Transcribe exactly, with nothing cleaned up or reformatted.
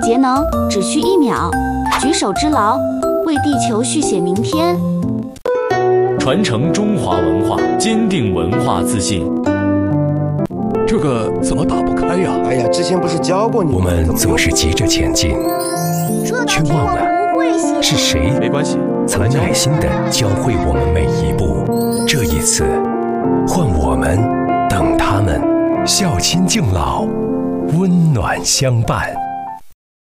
节能只需一秒，举手之劳，为地球续写明天。 传承中华文化，坚定文化自信。 这个怎么打不开呀？ 哎呀，之前不是教过你？ 我们总是急着前进，却忘了是谁没关系， 曾耐心地教会我们每一步。这一次，换我们等他们，孝亲敬老，温暖相伴。